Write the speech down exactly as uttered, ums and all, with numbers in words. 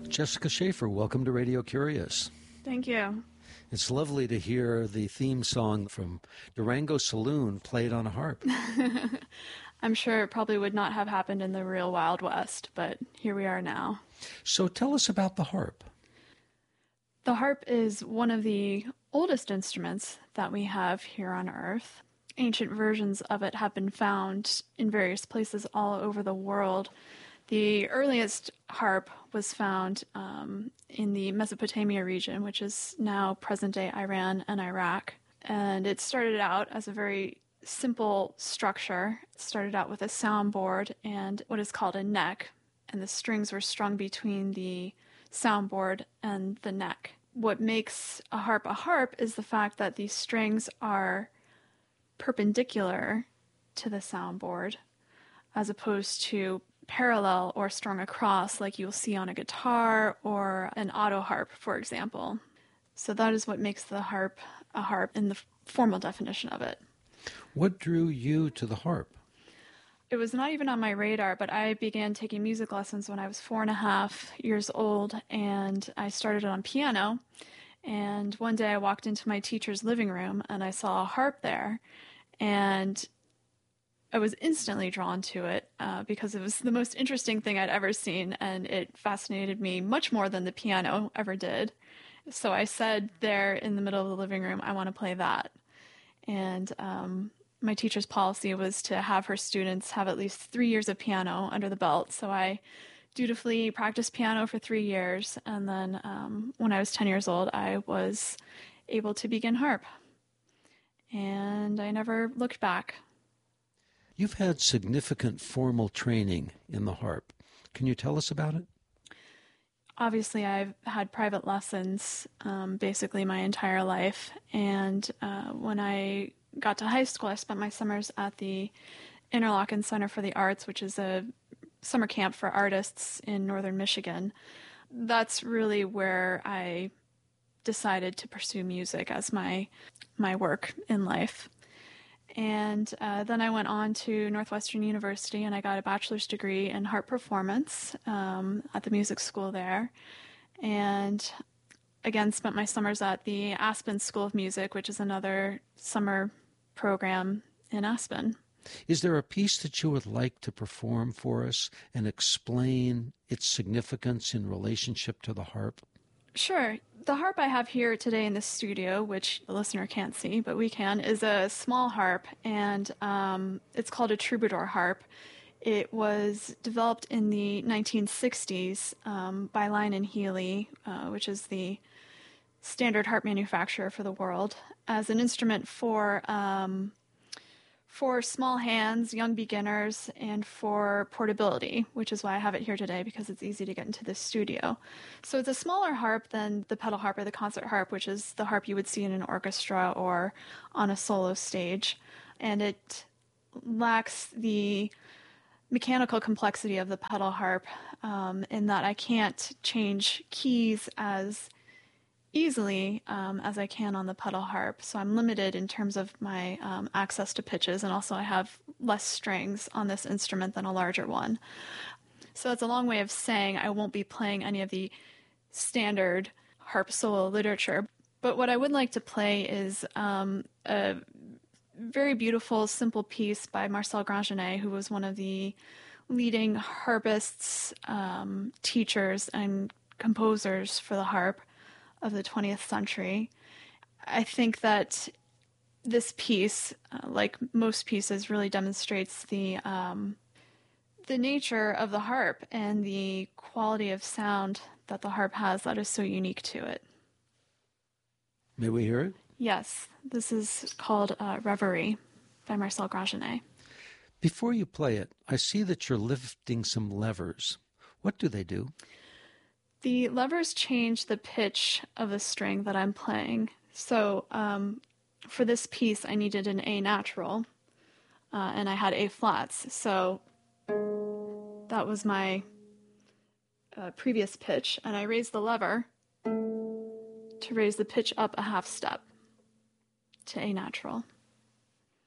Jessica Schaefer, welcome to Radio Curious. Thank you. It's lovely to hear the theme song from Durango Saloon played on a harp. I'm sure it probably would not have happened in the real Wild West, but here we are now. So tell us about the harp. The harp is one of the oldest instruments that we have here on Earth. Ancient versions of it have been found in various places all over the world. The earliest harp was found um, in the Mesopotamia region, which is now present-day Iran and Iraq. And it started out as a very simple structure. It started out with a soundboard and what is called a neck, and the strings were strung between the soundboard and the neck. What makes a harp a harp is the fact that these strings are perpendicular to the soundboard, as opposed to parallel or strung across like you'll see on a guitar or an auto harp, for example. So that is what makes the harp a harp in the formal definition of it. What drew you to the harp? It was not even on my radar, but I began taking music lessons when I was four and a half years old, and I started on piano. And one day I walked into my teacher's living room and I saw a harp there, and I was instantly drawn to it uh, because it was the most interesting thing I'd ever seen, and it fascinated me much more than the piano ever did. So I said there in the middle of the living room, I want to play that. And um, my teacher's policy was to have her students have at least three years of piano under the belt. So I dutifully practiced piano for three years. And then um, when I was ten years old, I was able to begin harp. And I never looked back. You've had significant formal training in the harp. Can you tell us about it? Obviously, I've had private lessons um, basically my entire life. And uh, when I got to high school, I spent my summers at the Interlochen Center for the Arts, which is a summer camp for artists in northern Michigan. That's really where I decided to pursue music as my my work in life. And uh, then I went on to Northwestern University and I got a bachelor's degree in harp performance um, at the music school there. And again, spent my summers at the Aspen School of Music, which is another summer program in Aspen. Is there a piece that you would like to perform for us and explain its significance in relationship to the harp? Sure. The harp I have here today in the studio, which the listener can't see, but we can, is a small harp, and um, it's called a troubadour harp. It was developed in the nineteen sixties um, by Lyon and Healy, uh, which is the standard harp manufacturer for the world, as an instrument for um, for small hands, young beginners, and for portability, which is why I have it here today, because it's easy to get into the studio. So it's a smaller harp than the pedal harp or the concert harp, which is the harp you would see in an orchestra or on a solo stage. And it lacks the mechanical complexity of the pedal harp um, in that I can't change keys as easily um, as I can on the pedal harp. So I'm limited in terms of my um, access to pitches, and also I have less strings on this instrument than a larger one. So it's a long way of saying I won't be playing any of the standard harp solo literature. But what I would like to play is um, a very beautiful, simple piece by Marcel Grandjeannet, who was one of the leading harpists, um, teachers, and composers for the harp of the twentieth century. I think that this piece, uh, like most pieces, really demonstrates the um, the nature of the harp and the quality of sound that the harp has that is so unique to it. May we hear it? Yes, this is called uh, Reverie by Marcel Grandjeannet. Before you play it, I see that you're lifting some levers. What do they do? The levers change the pitch of the string that I'm playing. So um, for this piece, I needed an A natural, uh, and I had A flats. So that was my uh, previous pitch, and I raised the lever to raise the pitch up a half step to A natural.